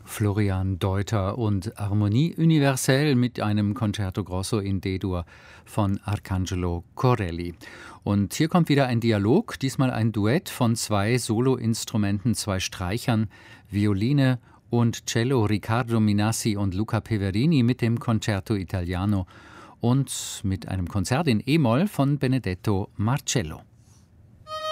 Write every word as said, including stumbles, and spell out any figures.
Florian Deuter und Harmonie universelle mit einem Concerto Grosso in D-Dur von Arcangelo Corelli. Und hier kommt wieder ein Dialog, diesmal ein Duett von zwei Soloinstrumenten, zwei Streichern, Violine und Cello, Riccardo Minassi und Luca Peverini mit dem Concerto Italiano und mit einem Konzert in E-Moll von Benedetto Marcello.